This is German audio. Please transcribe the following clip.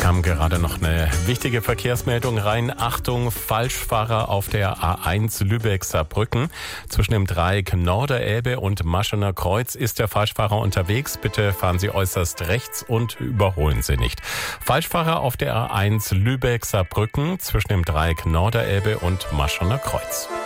Kam gerade noch eine wichtige Verkehrsmeldung rein. Achtung, Falschfahrer auf der A1 Lübeck-Saarbrücken. Zwischen dem Dreieck Norderelbe und Maschener Kreuz ist der Falschfahrer unterwegs. Bitte fahren Sie äußerst rechts und überholen Sie nicht. Falschfahrer auf der A1 Lübeck-Saarbrücken zwischen dem Dreieck Norderelbe und Maschener Kreuz.